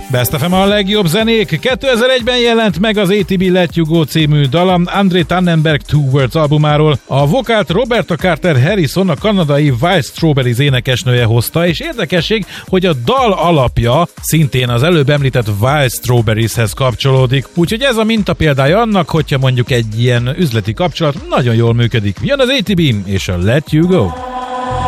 Best FM a legjobb zenék. 2001-ben jelent meg az ATB Let You Go című dal André Tannenberg Two Words albumáról. A vokált Roberta Carter Harrison, a kanadai Wild Strawberries énekesnője hozta, és érdekesség, hogy a dal alapja szintén az előbb említett Wild Strawberrieshez kapcsolódik. Úgyhogy ez a mintapéldája annak, hogyha mondjuk egy ilyen üzleti kapcsolat nagyon jól működik. Jön az ATB és a Let You Go.